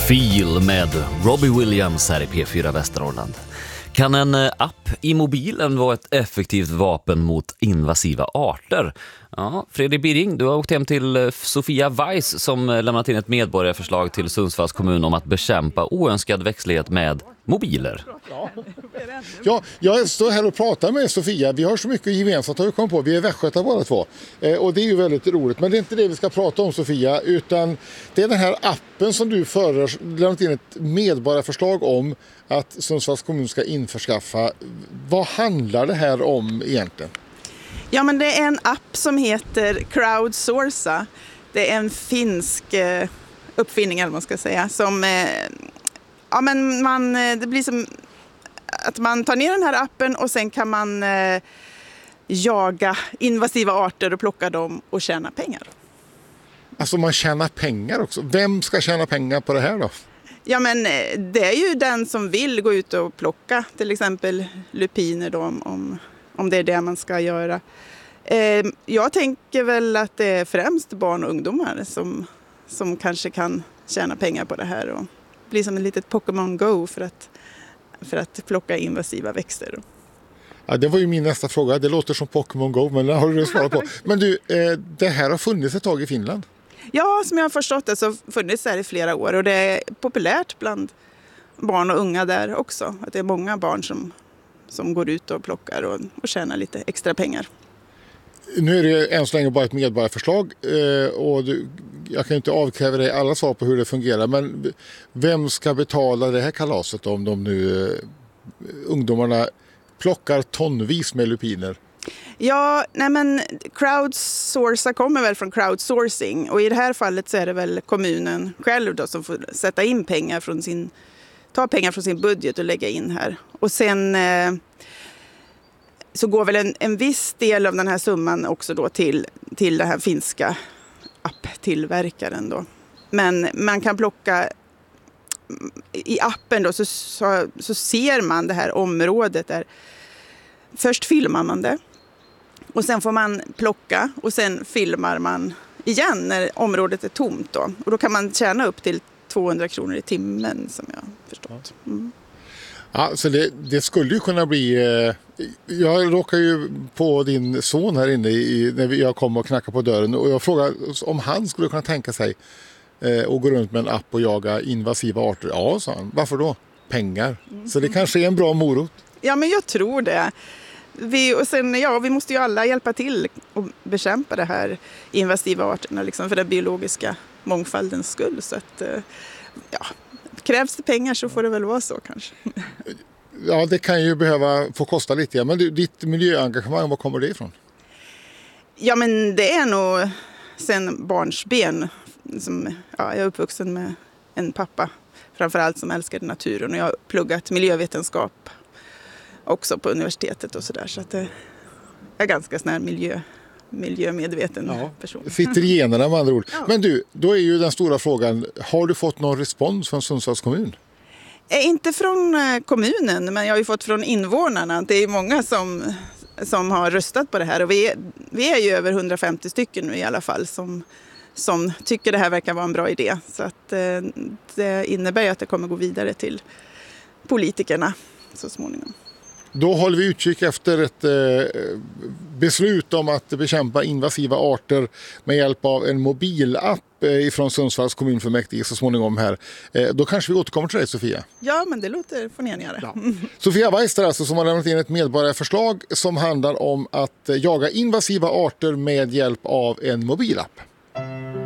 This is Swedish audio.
Feel med Robbie Williams här i P4 Västernorrland. Kan en app i mobilen vara ett effektivt vapen mot invasiva arter? Ja, Fredrik Birring, du har åkt hem till Sofia Weiss som lämnat in ett medborgarförslag till Sundsvalls kommun om att bekämpa oönskad växtlighet med mobiler. Ja, jag står här och pratar med Sofia. Vi har så mycket gemensamt, har vi kommit på. Vi är västgötar båda två. Och det är ju väldigt roligt. Men det är inte det vi ska prata om, Sofia, utan det är den här appen som du lämnat in ett medborgarförslag om att Sundsvalls kommun ska införskaffa. Vad handlar det här om egentligen? Ja, men det är en app som heter Crowdsourca. Det är en finsk uppfinning, eller vad man ska säga, som ja, men det blir som att man tar ner den här appen och sen kan man jaga invasiva arter och plocka dem och tjäna pengar. Alltså man tjänar pengar också. Vem ska tjäna pengar på det här då? Ja, men det är ju den som vill gå ut och plocka till exempel lupiner då, om det är det man ska göra. Jag tänker väl att det är främst barn och ungdomar som kanske kan tjäna pengar på det här och bli som en litet Pokémon Go för att plocka invasiva växter. Ja, det var ju min nästa fråga. Det låter som Pokémon Go, men det har du svarat på. Men du, det här har funnits ett tag i Finland? Ja, som jag har förstått det så har det funnits här i flera år och det är populärt bland barn och unga där också. Att det är många barn som går ut och plockar och tjänar lite extra pengar. Nu är det än så länge bara ett medborgarförslag och jag kan inte avkräva dig alla svar på hur det fungerar, men vem ska betala det här kalaset om de nu ungdomarna plockar tonvis med lupiner? Ja, nej men crowdsourca kommer väl från crowdsourcing och i det här fallet så är det väl kommunen själv då som får sätta in pengar ta pengar från sin budget och lägga in här. Och sen så går väl en viss del av den här summan också då till den här finska apptillverkaren då. Men man kan plocka i appen då så ser man det här området där. Först filmar man det och sen får man plocka och sen filmar man igen när området är tomt då. Och då kan man tjäna upp till 200 kronor i timmen som jag förstått. Mm. Ja, så det skulle ju kunna bli... Jag råkar ju på din son här inne när jag kom och knackade på dörren och jag frågade om han skulle kunna tänka sig att gå runt med en app och jaga invasiva arter. Ja, sa han. Varför då? Pengar. Så det kanske är en bra morot. Ja, men jag tror det. Vi måste ju alla hjälpa till och bekämpa det här invasiva arterna liksom, för den biologiska mångfaldens skull. Så att, krävs det pengar så får det väl vara så kanske. Ja, det kan ju behöva få kosta lite. Men ditt miljöengagemang, var kommer det ifrån? Ja, men det är nog sen barnsben. Jag är uppvuxen med en pappa framförallt som älskade naturen och jag har pluggat miljövetenskap också på universitetet och sådär. Så att jag är ganska sån här miljömedveten person. Sitter i generna med andra ord. Ja. Men du, då är ju den stora frågan, har du fått någon respons från Sundsvalls kommun? Inte från kommunen, men jag har ju fått från invånarna. Det är många som har röstat på det här och vi är ju över 150 stycken nu i alla fall som tycker det här verkar vara en bra idé. Så att det innebär ju att det kommer gå vidare till politikerna så småningom. Då håller vi utkik efter ett beslut om att bekämpa invasiva arter med hjälp av en mobilapp ifrån Sundsvalls kommunfullmäktige så småningom här. Då kanske vi återkommer till dig, Sofia. Ja, men det får ni gärna göra. Ja. Sofia Weiss alltså, som har lämnat in ett medborgarförslag som handlar om att jaga invasiva arter med hjälp av en mobilapp.